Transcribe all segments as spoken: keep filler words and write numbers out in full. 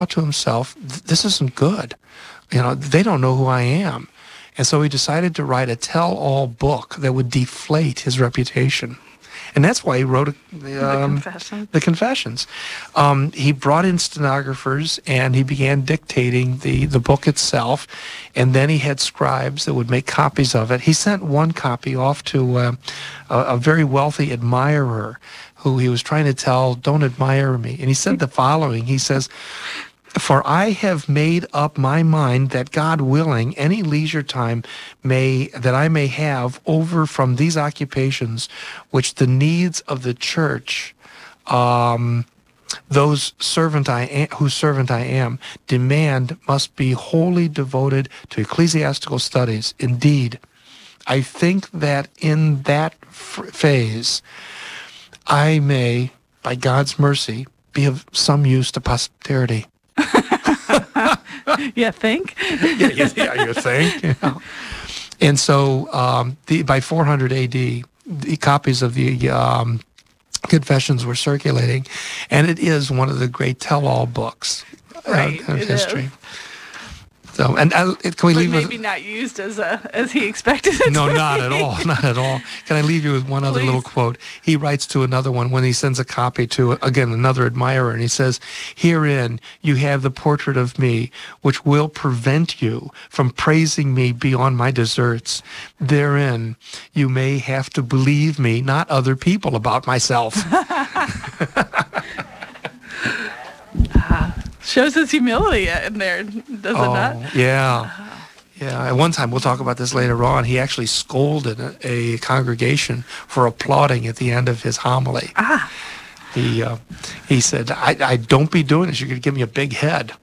to himself, this isn't good. You know, they don't know who I am. And so he decided to write a tell-all book that would deflate his reputation. And that's why he wrote um, the, confession. the Confessions. Um, he brought in stenographers, and he began dictating the, the book itself. And then he had scribes that would make copies of it. He sent one copy off to uh, a, a very wealthy admirer who he was trying to tell, don't admire me. And he said the following. He says, "For I have made up my mind that, God willing, any leisure time may that I may have over from these occupations, which the needs of the church, um, those servant I am, whose servant I am, demand, must be wholly devoted to ecclesiastical studies. Indeed, I think that in that f- phase, I may, by God's mercy, be of some use to posterity." You think? yeah, yeah, yeah, you think? Yeah. And so um, the, by four hundred A D, the copies of the um, Confessions were circulating, and it is one of the great tell-all books right, uh, of it history. Is. So, and uh, can we but leave maybe with, not used as a, as he expected it no, to not be. at all, not at all. Can I leave you with one other Please. little quote? He writes to another one when he sends a copy to, again, another admirer, and he says, "Herein you have the portrait of me, which will prevent you from praising me beyond my deserts. Therein you may have to believe me, not other people, about myself." Shows his humility in there, does it oh, not? Yeah. Yeah. At one time, we'll talk about this later on, he actually scolded a, a congregation for applauding at the end of his homily. Ah. He uh, he said, I, I don't be doing this. You're going to give me a big head.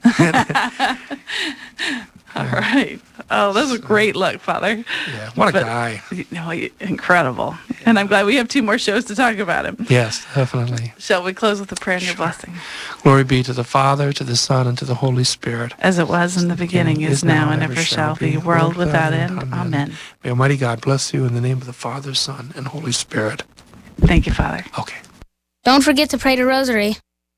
All right. Oh, that's a great look, Father. Yeah, what a but, guy. You know, incredible. And I'm glad we have two more shows to talk about him. Yes, definitely. Shall we close with a prayer and your Sure. blessing? Glory be to the Father, to the Son, and to the Holy Spirit. As it was in the beginning, is now, and ever shall be, world without end. Amen. Amen. May Almighty God bless you in the name of the Father, Son, and Holy Spirit. Thank you, Father. Okay. Don't forget to pray the rosary.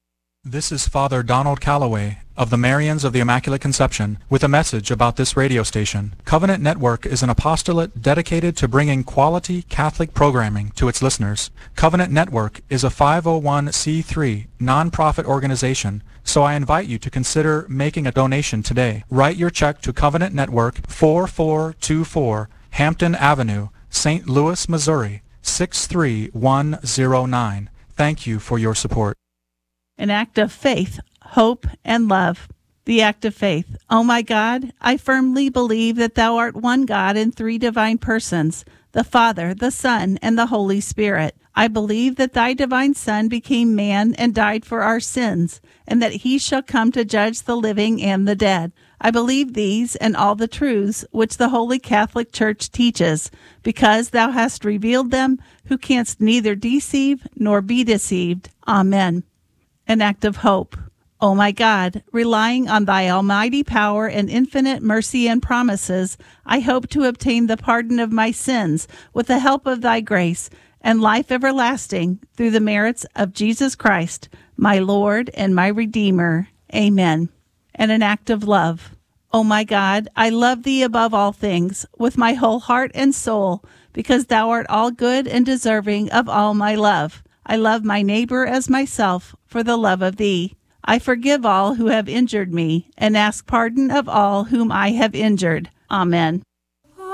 This is Father Donald Calloway of the Marians of the Immaculate Conception with a message about this radio station. Covenant Network is an apostolate dedicated to bringing quality Catholic programming to its listeners. Covenant Network is a five oh one c three nonprofit organization, so I invite you to consider making a donation today. Write your check to Covenant Network, four four two four Hampton Avenue, Saint Louis, Missouri, six three one zero nine. Thank you for your support. An act of faith, hope, and love. The act of faith. Oh my God, I firmly believe that thou art one God in three divine persons, the Father, the Son, and the Holy Spirit. I believe that thy divine Son became man and died for our sins, and that he shall come to judge the living and the dead. I believe these and all the truths which the Holy Catholic Church teaches, because thou hast revealed them, who canst neither deceive nor be deceived. Amen. An act of hope. O my God, relying on thy almighty power and infinite mercy and promises, I hope to obtain the pardon of my sins with the help of thy grace and life everlasting through the merits of Jesus Christ, my Lord and my Redeemer. Amen. And an act of love. O my God, I love thee above all things with my whole heart and soul, because thou art all good and deserving of all my love. I love my neighbor as myself for the love of thee. I forgive all who have injured me, and ask pardon of all whom I have injured. Amen.